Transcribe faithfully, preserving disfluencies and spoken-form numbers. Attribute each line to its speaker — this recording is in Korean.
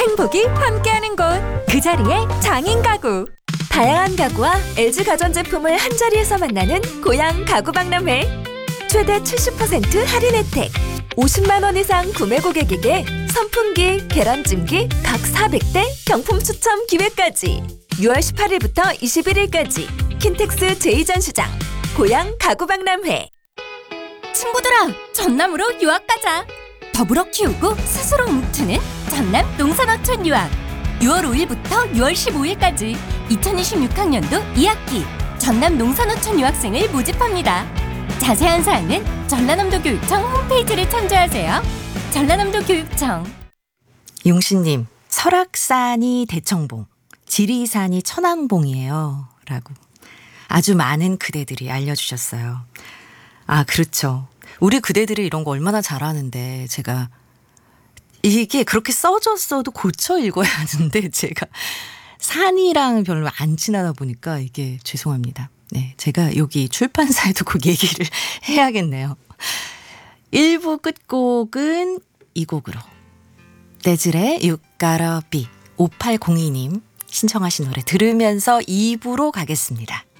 Speaker 1: 행복이 함께하는 곳, 그 자리에 장인 가구. 다양한 가구와 엘지 가전제품을 한자리에서 만나는 고양 가구박람회. 최대 칠십 퍼센트 할인 혜택. 오십만 원 이상 구매 고객에게 선풍기, 계란찜기 각 사백 대 경품 추첨 기회까지. 유월 십팔일부터 이십일일까지 킨텍스 제이 전시장 고양 가구박람회. 친구들아, 전남으로 유학 가자. 더불어 키우고 스스로 움트는 전남 농산어촌 유학. 유월 오일부터 유월 십오일까지 이천이십육 학년도 이 학기 전남 농산어촌 유학생을 모집합니다. 자세한 사항은 전라남도 교육청 홈페이지를 참조하세요. 전라남도 교육청.
Speaker 2: 용신님, 설악산이 대청봉, 지리산이 천왕봉이에요 라고 아주 많은 그대들이 알려주셨어요. 아, 그렇죠. 우리 그대들이 이런 거 얼마나 잘하는데 제가 이게 그렇게 써졌어도 고쳐 읽어야 하는데 제가 산이랑 별로 안 친하다 보니까 이게 죄송합니다. 네, 제가 여기 출판사에도 꼭 얘기를 해야겠네요. 일 부 끝곡은 이 곡으로 떼질의 You Gotta Be 오팔공이님 신청하신 노래 들으면서 이 부로 가겠습니다.